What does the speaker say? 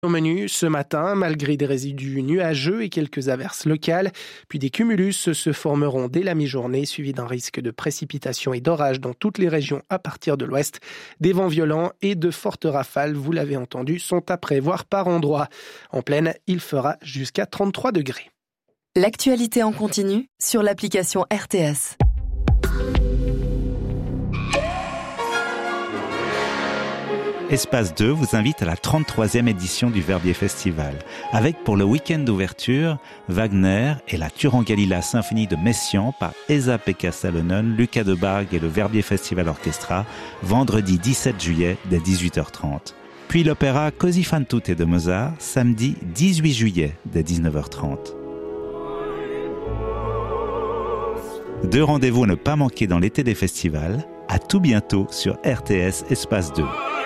Au menu ce matin, malgré des résidus nuageux et quelques averses locales, puis des cumulus se formeront dès la mi-journée, suivis d'un risque de précipitation et d'orage dans toutes les régions à partir de l'ouest. Des vents violents et de fortes rafales, vous l'avez entendu, sont à prévoir par endroits. En plaine, il fera jusqu'à 33 degrés. L'actualité en continu sur l'application RTS. Espace 2 vous invite à la 33e édition du Verbier Festival, avec pour le week-end d'ouverture, Wagner et la Turangalila Symphonie de Messiaen par Esa-Pekka Salonen, Lucas de Bargue et le Verbier Festival Orchestra, vendredi 17 juillet dès 18h30. Puis l'opéra Così fan tutte de Mozart, samedi 18 juillet dès 19h30. 2 rendez-vous à ne pas manquer dans l'été des festivals. À tout bientôt sur RTS Espace 2.